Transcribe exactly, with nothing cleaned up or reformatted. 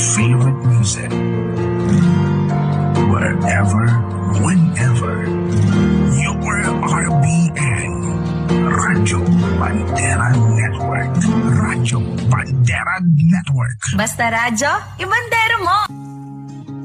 favorite music. Wherever, whenever, your R B N. Radyo Bandera Network. Radyo Bandera Network. Basta radyo, ibandero mo!